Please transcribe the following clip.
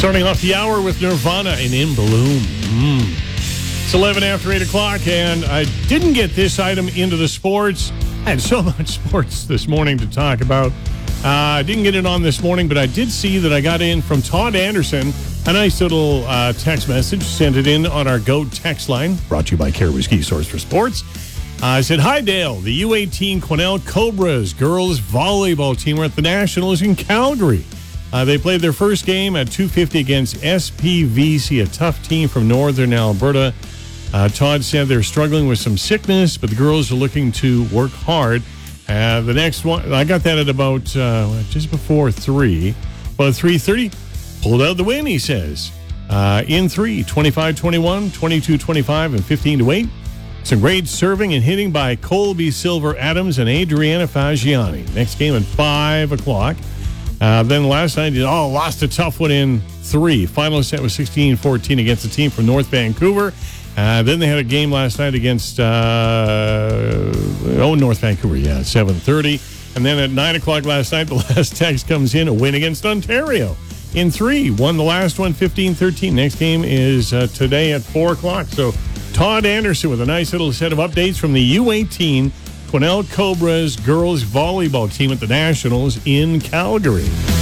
Starting off the hour with Nirvana and In Bloom. It's 11 after 8 o'clock, and I didn't get this item into the sports. I had so much sports this morning to talk about. I didn't get it on this morning, but I did see that I got in from Todd Anderson a nice little text message. Sent it in on our GO text line, brought to you by Caribou Ski Source for Sports. I said, hi, Dale. The U18 Quesnel Cobras girls volleyball team are at the Nationals in Calgary. They played their first game at 2:50 against SPVC, a tough team from northern Alberta. Todd said they're struggling with some sickness, but the girls are looking to work hard. The next one, I got that at about just before 3. About 3:30, pulled out the win, he says. In 3, 25-21, 22-25, and 15-8. Some great serving and hitting by Colby Silver Adams and Adriana Fagiani. Next game at 5 o'clock. Then last night, lost a tough one in 3. Final set was 16-14 against a team from North Vancouver. Then they had a game last night against North Vancouver, 7:30. And then at 9 o'clock last night, the last text comes in, a win against Ontario. In 3, won the last one 15-13. Next game is today at 4 o'clock. So Todd Anderson with a nice little set of updates from the U18 Quesnel Cobras girls volleyball team at the Nationals in Calgary.